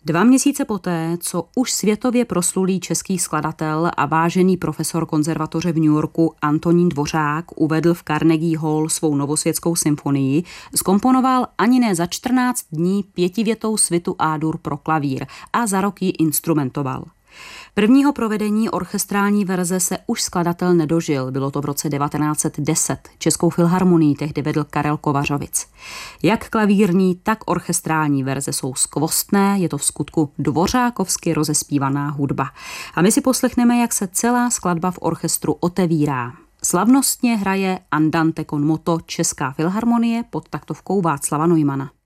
2 měsíce poté, co už světově proslulý český skladatel a vážený profesor konzervatoře v New Yorku Antonín Dvořák uvedl v Carnegie Hall svou novosvětskou symfonii, zkomponoval ani ne za 14 dní 5větou svitu A-dur pro klavír a za rok ji instrumentoval. Prvního provedení orchestrální verze se už skladatel nedožil, bylo to v roce 1910. Českou filharmonii tehdy vedl Karel Kovařovic. Jak klavírní, tak orchestrální verze jsou skvostné, je to vskutku dvořákovsky rozespívaná hudba. A my si poslechneme, jak se celá skladba v orchestru otevírá. Slavnostně hraje Andante con moto Česká filharmonie pod taktovkou Václava Neumana.